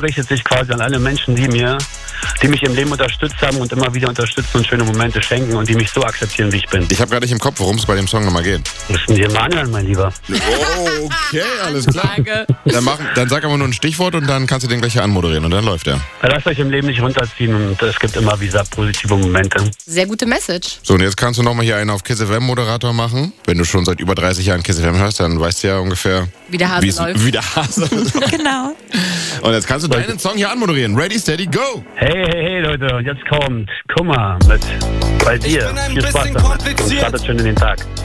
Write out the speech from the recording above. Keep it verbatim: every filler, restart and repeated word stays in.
richtet sich quasi an alle Menschen, die mir, die mich im Leben unterstützt haben und immer wieder unterstützen und schöne Momente schenken und die mich so akzeptieren, wie ich bin. Ich habe gerade nicht im Kopf, worum es bei dem Song nochmal geht. Müssen wir mal anhören, mein Lieber. Oh, okay, alles klar. Dann, mach, dann sag aber nur ein Stichwort und dann kannst du den gleich hier anmoderieren und dann läuft der. Lasst euch im Leben nicht runterziehen und es gibt immer wieder positive Momente. Sehr gute Message. So, und jetzt kannst du nochmal hier einen auf Kiss F M Moderator machen. Wenn du schon seit über dreißig Jahren Kiss F M hörst, dann weißt du ja ungefähr, wie der Hase läuft. Wie der Hase Genau. Und jetzt kannst du deinen Song hier anmoderieren. Ready, steady, go! Hey, hey, hey, Leute, und jetzt kommt Kummer mit bei dir. Viel Spaß damit und startet schön in den Tag.